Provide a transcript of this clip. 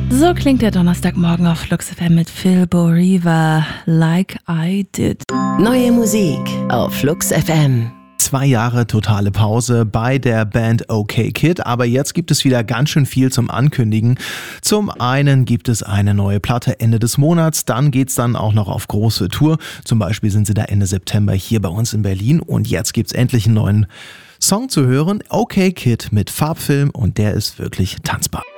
So klingt der Donnerstagmorgen auf Flux FM mit Phil Boriva, Like I Did. Neue Musik auf Flux FM. 2 Jahre totale Pause bei der Band OK Kid, aber jetzt gibt es wieder ganz schön viel zum Ankündigen. Zum einen gibt es eine neue Platte Ende des Monats, dann geht's dann auch noch auf große Tour. Zum Beispiel sind sie da Ende September hier bei uns in Berlin und jetzt gibt's endlich einen neuen Song zu hören. OK Kid mit Farbfilm und der ist wirklich tanzbar.